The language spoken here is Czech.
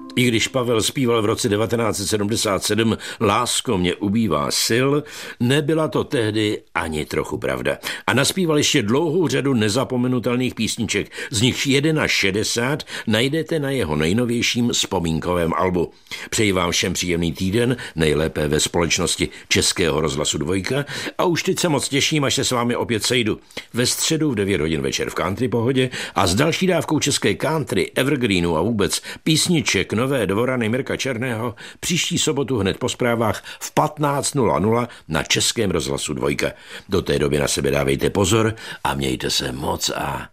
I když Pavel zpíval v roce 1977 Lásko mě ubývá sil, nebyla to tehdy ani trochu pravda. A naspíval ještě dlouhou řadu nezapomenutelných písniček, z nichž 61 najdete na jeho nejnovějším vzpomínkovém albu. Přeji vám všem příjemný týden, nejlépe ve společnosti Českého rozhlasu 2 a už teď se moc těším, až se s vámi opět sejdu. Ve středu v 9 hodin večer v Country Pohodě a s další dávkou české country, evergreenu a vůbec písniček Nové dvorany Mirka Černého příští sobotu hned po zprávách v 15:00 na Českém rozhlasu 2. Do té doby na sebe dávejte pozor a mějte se moc a